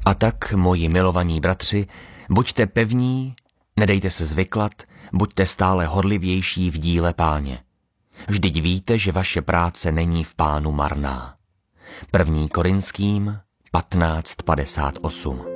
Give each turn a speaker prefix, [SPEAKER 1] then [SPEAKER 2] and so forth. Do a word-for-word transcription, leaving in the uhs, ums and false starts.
[SPEAKER 1] A tak, moji milovaní bratři, buďte pevní, nedejte se zvyklat, buďte stále horlivější v díle Páně. Vždyť víte, že vaše práce není v Pánu marná. První Korinským patnáct padesát osm.